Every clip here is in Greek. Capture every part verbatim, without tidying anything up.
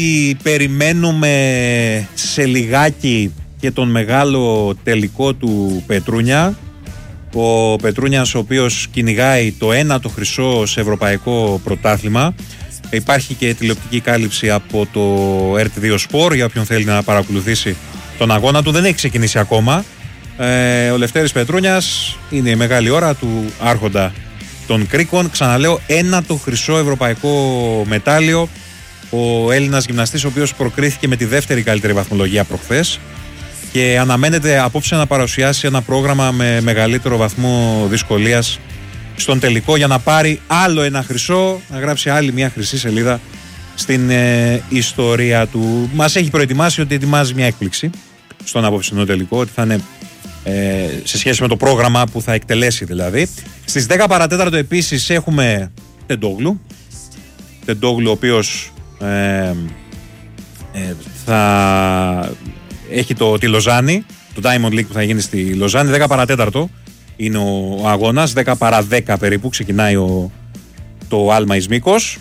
Περιμένουμε σε λιγάκι και τον μεγάλο τελικό του Πετρούνια. Ο Πετρούνιας, ο οποίος κυνηγάει το ένατο χρυσό σε ευρωπαϊκό πρωτάθλημα. Υπάρχει και τηλεοπτική κάλυψη από το ερ τι δύο Sport για όποιον θέλει να παρακολουθήσει τον αγώνα του. Δεν έχει ξεκινήσει ακόμα. Ε, ο Λευτέρης Πετρούνιας είναι η μεγάλη ώρα του άρχοντα των Κρίκων. Ξαναλέω, ένατο χρυσό ευρωπαϊκό μετάλλιο. Ο Έλληνας γυμναστής, ο οποίος προκρίθηκε με τη δεύτερη καλύτερη βαθμολογία προχθές και αναμένεται απόψε να παρουσιάσει ένα πρόγραμμα με μεγαλύτερο βαθμό δυσκολίας στον τελικό για να πάρει άλλο ένα χρυσό, να γράψει άλλη μια χρυσή σελίδα στην ε, ιστορία του. Μας έχει προετοιμάσει ότι ετοιμάζει μια έκπληξη στον απόψινό τελικό, ότι θα είναι ε, σε σχέση με το πρόγραμμα που θα εκτελέσει δηλαδή. Στις δέκα παρατέταρτο επίσης έχουμε Τεντόγλου. Τεντόγλου, ο οποίος ε, ε, θα έχει το, τη Λοζάνη, το Diamond League που θα γίνει στη Λοζάνη. Δέκα παρατέταρτο είναι ο αγώνας, δέκα παρά δέκα περίπου ξεκινάει ο, το άλμα εις Μήκος.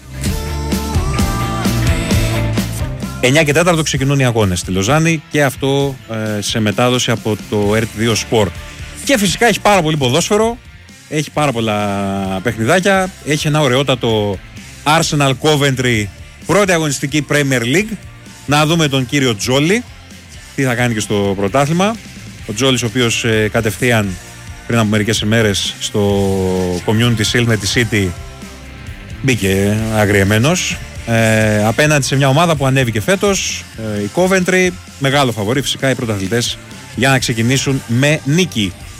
εννιά και τέταρτο ξεκινούν οι αγώνες στη Λοζάνη και αυτό ε, σε μετάδοση από το ερ τι δύο Sport. Και φυσικά έχει πάρα πολύ ποδόσφαιρο, έχει πάρα πολλά παιχνιδάκια, έχει ένα ωραιότατο Arsenal Coventry πρώτη αγωνιστική Premier League. Να δούμε τον κύριο Τζόλι τι θα κάνει και στο πρωτάθλημα. Ο Τζόλις, ο οποίος ε, κατευθείαν πριν από μερικές ημέρες στο Community Shield με τη City μπήκε αγριεμένος ε, απέναντι σε μια ομάδα που ανέβηκε φέτος, ε, η Coventry, μεγάλο φαβορί φυσικά οι πρωταθλητές για να ξεκινήσουν με νίκη.